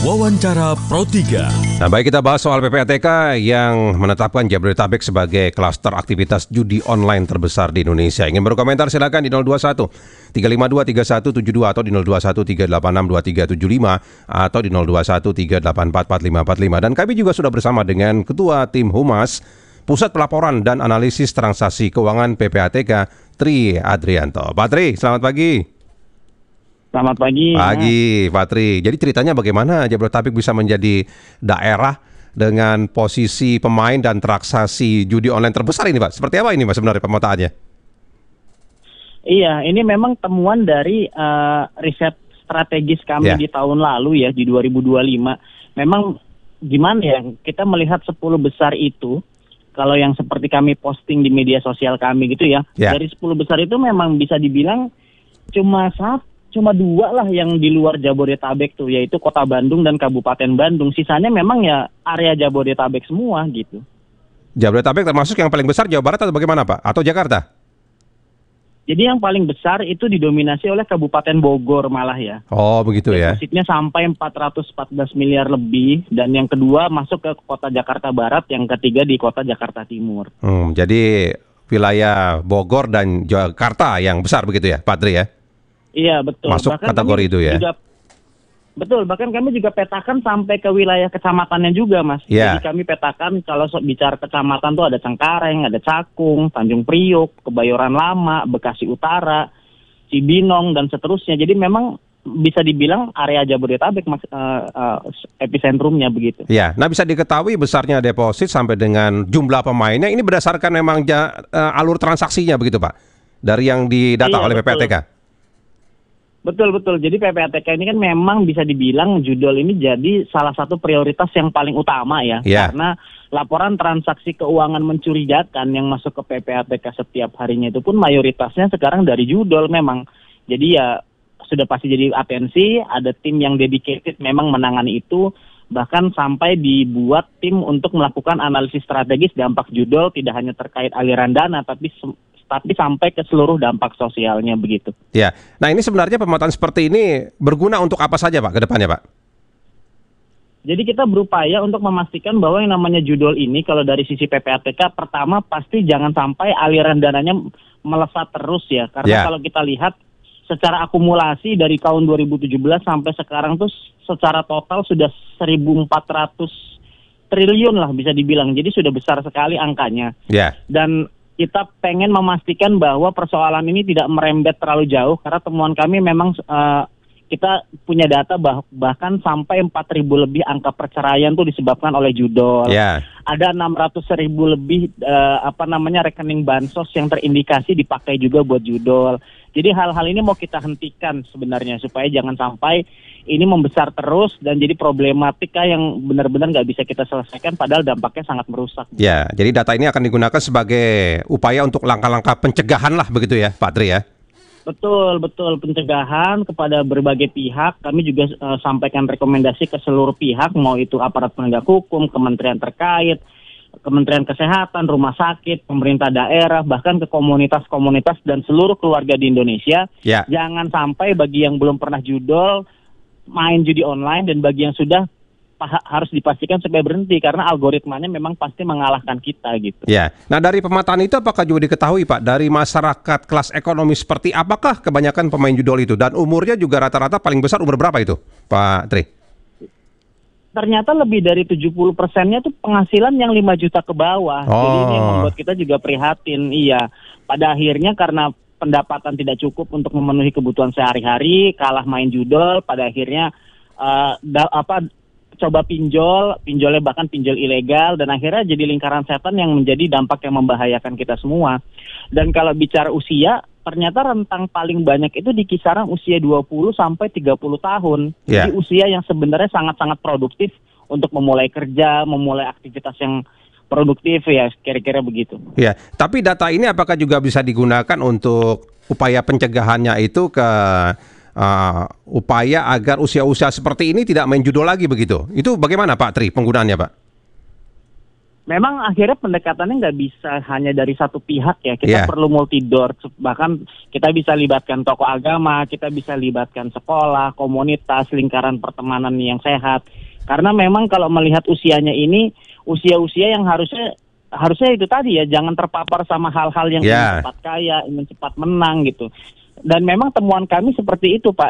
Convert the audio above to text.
Wawancara Pro 3. Nah, baik, kita bahas soal PPATK yang menetapkan Jabodetabek sebagai klaster aktivitas judi online terbesar di Indonesia. Ingin berkomentar silakan di 021 352 3172 atau di 021 386 2375 atau di 021 384 4545. Dan kami juga sudah bersama dengan Ketua Tim Humas Pusat Pelaporan dan Analisis Transaksi Keuangan PPATK, Tri Adrianto. Pak Tri, selamat pagi. Selamat pagi. Pagi, Pak Tri. Jadi ceritanya bagaimana Jabodetabek bisa menjadi daerah dengan posisi pemain dan transaksi judi online terbesar ini, Pak? Seperti apa ini, Pak, sebenarnya pemetaannya? Iya, ini memang temuan dari riset strategis kami di tahun lalu ya, di 2025. Memang gimana ya, kita melihat 10 besar itu, kalau yang seperti kami posting di media sosial kami gitu ya, dari 10 besar itu memang bisa dibilang cuma 2 lah yang di luar Jabodetabek tuh, yaitu Kota Bandung dan Kabupaten Bandung. Sisanya memang ya area Jabodetabek semua gitu. Jabodetabek termasuk yang paling besar Jawa Barat atau bagaimana, Pak? Atau Jakarta? Jadi yang paling besar itu didominasi oleh Kabupaten Bogor malah ya. Oh, begitu ya. Depositnya sampai 414 miliar lebih, dan yang kedua masuk ke Kota Jakarta Barat, yang ketiga di Kota Jakarta Timur. Jadi wilayah Bogor dan Jakarta yang besar begitu ya, Pak Tri ya? Iya, betul. Masuk bahkan kategori itu ya? Betul, bahkan kami juga petakan sampai ke wilayah kecamatannya juga, Mas. Jadi kami petakan kalau bicara kecamatan tuh ada Cengkareng, ada Cakung, Tanjung Priok, Kebayoran Lama, Bekasi Utara, Cibinong, dan seterusnya. Jadi memang bisa dibilang area Jabodetabek epicentrumnya begitu. Ya, nah bisa diketahui besarnya deposit sampai dengan jumlah pemainnya, ini berdasarkan memang alur transaksinya begitu, Pak? Dari yang didata oleh PPATK? Betul. Jadi PPATK ini kan memang bisa dibilang judol ini jadi salah satu prioritas yang paling utama ya. Karena laporan transaksi keuangan mencurigakan yang masuk ke PPATK setiap harinya itu pun mayoritasnya sekarang dari judol memang. Jadi ya sudah pasti jadi atensi, ada tim yang dedicated memang menangani itu. Bahkan sampai dibuat tim untuk melakukan analisis strategis dampak judol, tidak hanya terkait aliran dana, tapi sampai ke seluruh dampak sosialnya begitu. Ya, nah ini sebenarnya pemetaan seperti ini berguna untuk apa saja, Pak, ke depannya, Pak? Jadi kita berupaya untuk memastikan bahwa yang namanya judol ini, kalau dari sisi PPATK, pertama pasti jangan sampai aliran dananya melesat terus ya. Karena kalau kita lihat secara akumulasi dari tahun 2017 sampai sekarang tuh secara total sudah 1.400 triliun lah bisa dibilang. Jadi sudah besar sekali angkanya. Dan kita pengen memastikan bahwa persoalan ini tidak merembet terlalu jauh, karena temuan kami memang kita punya data bahkan sampai 4.000 lebih angka perceraian tuh disebabkan oleh judol. Ada 600.000 lebih rekening bansos yang terindikasi dipakai juga buat judol. Jadi hal-hal ini mau kita hentikan sebenarnya supaya jangan sampai ini membesar terus dan jadi problematika yang benar-benar nggak bisa kita selesaikan, padahal dampaknya sangat merusak. Ya, jadi data ini akan digunakan sebagai upaya untuk langkah-langkah pencegahan lah begitu ya, Pak Tri ya? Betul, pencegahan kepada berbagai pihak. Kami juga sampaikan rekomendasi ke seluruh pihak, mau itu aparat penegak hukum, kementerian terkait, Kementerian Kesehatan, rumah sakit, pemerintah daerah, bahkan ke komunitas-komunitas dan seluruh keluarga di Indonesia. Jangan sampai bagi yang belum pernah judol main judi online, dan bagi yang sudah harus dipastikan supaya berhenti, karena algoritmanya memang pasti mengalahkan kita gitu. Nah dari pemetaan itu apakah juga diketahui, Pak, dari masyarakat kelas ekonomi seperti apakah kebanyakan pemain judol itu, dan umurnya juga rata-rata paling besar umur berapa itu, Pak Tri? Ternyata lebih dari 70%-nya tuh penghasilan yang 5 juta ke bawah. Jadi ini yang membuat kita juga prihatin. Pada akhirnya karena pendapatan tidak cukup untuk memenuhi kebutuhan sehari-hari, kalah main judol, pada akhirnya coba pinjolnya bahkan pinjol ilegal, dan akhirnya jadi lingkaran setan yang menjadi dampak yang membahayakan kita semua. Dan kalau bicara usia, ternyata rentang paling banyak itu di kisaran usia 20 sampai 30 tahun. Jadi usia yang sebenarnya sangat-sangat produktif untuk memulai kerja, memulai aktivitas yang produktif ya, kira-kira begitu. Tapi data ini apakah juga bisa digunakan untuk upaya pencegahannya itu ke upaya agar usia-usia seperti ini tidak main judol lagi begitu? Itu bagaimana, Pak Tri, penggunaannya, Pak? memang akhirnya pendekatannya nggak bisa hanya dari satu pihak ya. Kita perlu multidor, bahkan kita bisa libatkan tokoh agama, kita bisa libatkan sekolah, komunitas, lingkaran pertemanan yang sehat. Karena memang kalau melihat usianya ini, usia-usia yang harusnya itu tadi ya, jangan terpapar sama hal-hal yang ingin cepat kaya, ingin cepat menang gitu. Dan memang temuan kami seperti itu, Pak.